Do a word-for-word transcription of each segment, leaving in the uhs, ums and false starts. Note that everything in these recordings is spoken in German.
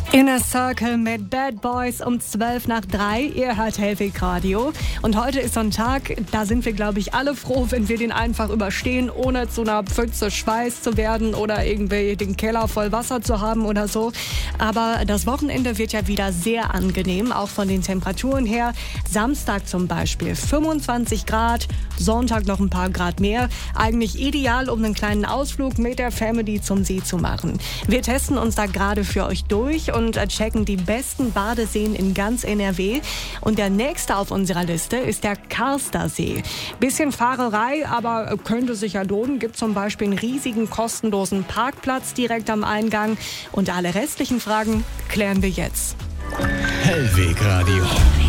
Inner Circle mit Bad Boys um zwölf nach drei. Ihr hört Hellweg Radio. Und heute ist so ein Tag, da sind wir, glaube ich, alle froh, wenn wir den einfach überstehen, ohne zu einer Pfütze Schweiß zu werden oder irgendwie den Keller voll Wasser zu haben oder so. Aber das Wochenende wird ja wieder sehr angenehm, auch von den Temperaturen her. Samstag zum Beispiel fünfundzwanzig Grad, Sonntag noch ein paar Grad mehr. Eigentlich ideal, um einen kleinen Ausflug mit der Family zum See zu machen. Wir testen uns da gerade für euch durch und checken die besten Badeseen in ganz N R W. Und der nächste auf unserer Liste ist der Karstersee. Bisschen Fahrerei, aber könnte sich ja lohnen. Gibt zum Beispiel einen riesigen kostenlosen Parkplatz direkt am Eingang. Und alle restlichen Fragen klären wir jetzt. Hellweg Radio.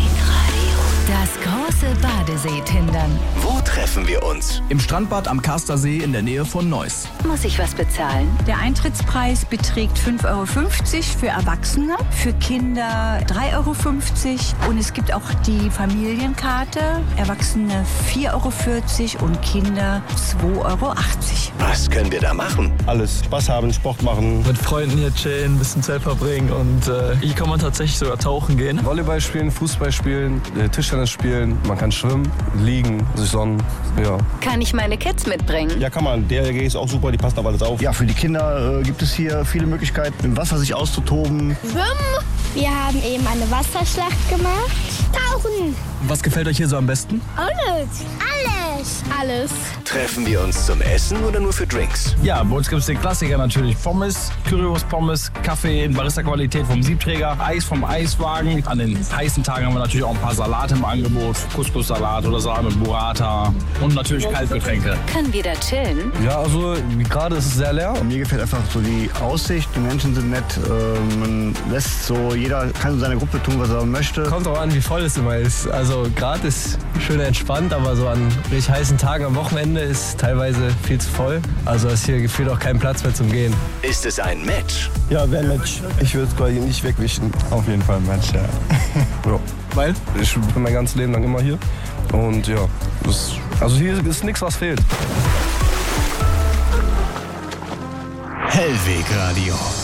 Das große Badesee-Tindern. Wo treffen wir uns? Im Strandbad am Karstersee in der Nähe von Neuss. Muss ich was bezahlen? Der Eintrittspreis beträgt fünf Euro fünfzig für Erwachsene, für Kinder drei Euro fünfzig und es gibt auch die Familienkarte, Erwachsene vier Euro vierzig und Kinder zwei Euro achtzig. Was können wir da machen? Alles. Spaß haben, Sport machen. Mit Freunden hier chillen, ein bisschen Zeit verbringen und äh, hier kann man tatsächlich sogar tauchen gehen. Volleyball spielen, Fußball spielen, Tischtennis spielen, man kann schwimmen, liegen, sich sonnen, ja. Kann ich meine Kids mitbringen? Ja, kann man. D L G ist auch super, die passen auf alles auf. Ja, für die Kinder äh, gibt es hier viele Möglichkeiten, im Wasser sich auszutoben. Schwimmen. Wir haben eben eine Wasserschlacht gemacht. Tauchen. Was gefällt euch hier so am besten? Alles. Alles. Alles. Treffen wir uns zum Essen oder nur für Drinks? Ja, bei uns gibt es den Klassiker natürlich. Pommes, Currywurst-Pommes, Kaffee in Barista-Qualität vom Siebträger, Eis vom Eiswagen. An den heißen Tagen haben wir natürlich auch ein paar Salate im Angebot. Couscous-Salat oder Salat mit Burrata und natürlich Kaltgetränke. Können wir da chillen? Ja, also gerade ist es sehr leer. Mir gefällt einfach so die Aussicht, die Menschen sind nett, äh, man lässt so, jeder kann in seiner Gruppe tun, was er möchte. Kommt auch an, wie voll es immer ist. Also gerade ist schön entspannt, aber so an richtig heißen Tagen am Wochenende ist teilweise viel zu voll. Also ist hier gefühlt auch kein Platz mehr zum Gehen. Ist es ein Match? Ja, wäre ein Match. Ich würde es quasi nicht wegwischen. Auf jeden Fall ein Match, ja. Ja. Weil? Ich bin mein ganzes Leben lang immer hier. Und ja, das, also hier ist nichts, was fehlt. Hellweg Radio.